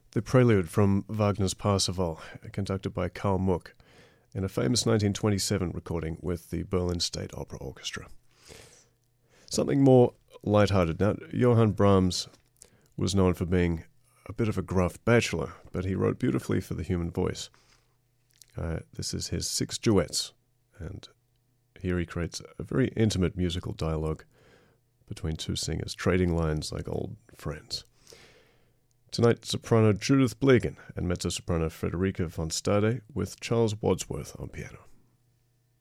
the prelude from Wagner's Parsifal, conducted by Karl Muck, in a famous 1927 recording with the Berlin State Opera Orchestra. Something more light-hearted. Now, Johann Brahms was known for being a bit of a gruff bachelor, but he wrote beautifully for the human voice. This is his 6 duets, and here he creates a very intimate musical dialogue between two singers, trading lines like old friends. Tonight, soprano Judith Blegen and mezzo-soprano Frederica von Stade with Charles Wadsworth on piano.